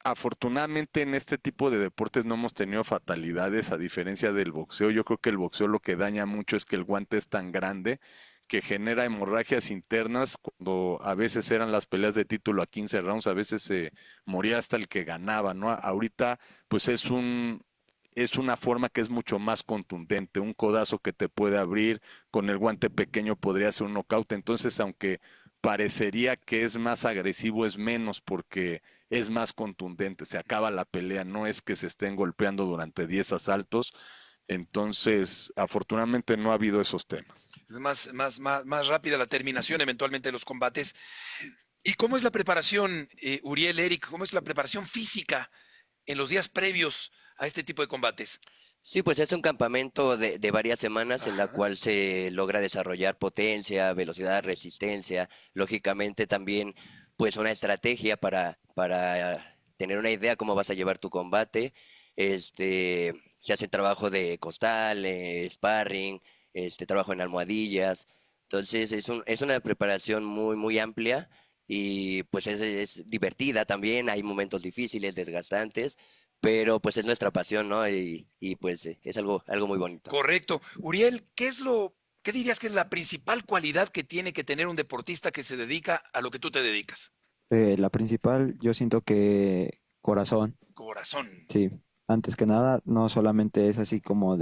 afortunadamente en este tipo de deportes no hemos tenido fatalidades a diferencia del boxeo. Yo creo que el boxeo lo que daña mucho es que el guante es tan grande que genera hemorragias internas cuando a veces eran las peleas de título a 15 rounds, a veces se moría hasta el que ganaba, ¿no? Ahorita pues es una forma que es mucho más contundente, un codazo que te puede abrir, con el guante pequeño podría ser un knockout, entonces aunque parecería que es más agresivo, es menos porque es más contundente, se acaba la pelea, no es que se estén golpeando durante 10 asaltos, entonces afortunadamente no ha habido esos temas. Es más rápida la terminación eventualmente de los combates. ¿Y cómo es la preparación, Uriel, Eric? ¿Cómo es la preparación física en los días previos a este tipo de combates? Sí, pues es un campamento de varias semanas en la Ajá. cual se logra desarrollar potencia, velocidad, resistencia, lógicamente también pues una estrategia para tener una idea cómo vas a llevar tu combate. Se hace trabajo de costal, sparring, trabajo en almohadillas. Entonces es una preparación muy amplia y pues es divertida también, hay momentos difíciles, desgastantes, pero pues es nuestra pasión, ¿no? Y pues es algo muy bonito. Correcto. Uriel, qué dirías que es la principal cualidad que tiene que tener un deportista que se dedica a lo que tú te dedicas? La principal, yo siento que corazón, Corazón. sí. Antes que nada, no solamente es así como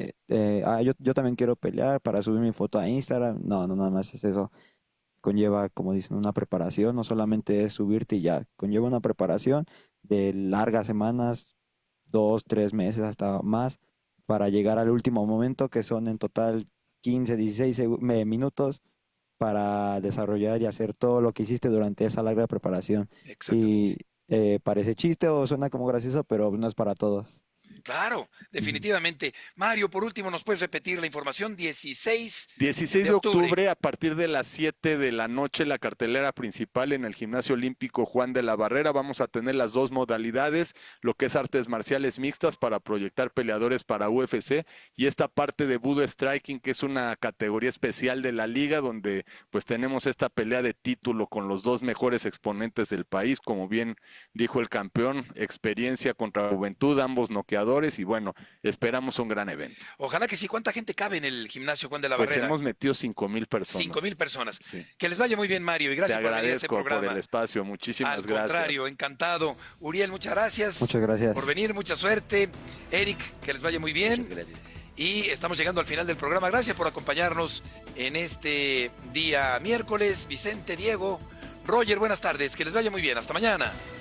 yo también quiero pelear para subir mi foto a Instagram. No, no, nada más es eso. Conlleva, como dicen, una preparación. No solamente es subirte y ya. Conlleva una preparación de largas semanas, 2, 3 meses, hasta más, para llegar al último momento, que son en total 15, 16 minutos para desarrollar y hacer todo lo que hiciste durante esa larga preparación. Exactamente. Y parece chiste o suena como gracioso, pero no es para todos. Claro, Ujú. definitivamente. Mario, por último, ¿nos puedes repetir la información? 16 16 de de octubre. octubre a partir de las 7 de la noche, la cartelera principal en el Gimnasio Olímpico Juan de la Barrera. Vamos a tener las dos modalidades, lo que es artes marciales mixtas para proyectar peleadores para UFC y esta parte de Budo Striking, que es una categoría especial de la liga donde pues tenemos esta pelea de título con los dos mejores exponentes del país, como bien dijo el campeón, experiencia contra juventud, ambos noqueadores y bueno, esperamos un gran evento. Ojalá que sí. ¿Cuánta gente cabe en el gimnasio Juan de la Pues Barrera? hemos metido 5,000 Cinco personas. mil personas. Sí. Que les vaya muy bien, Mario, y Te gracias por venir a este agradezco por el programa. espacio. Al Muchísimas contrario, gracias. encantado. Uriel, muchas gracias Muchas por gracias. venir, mucha suerte. Eric, que les vaya muy Muchas bien. gracias. Y estamos llegando al final del programa. Gracias por acompañarnos en este día miércoles. Vicente, Diego, Roger, buenas tardes. Que les vaya muy bien. Hasta mañana.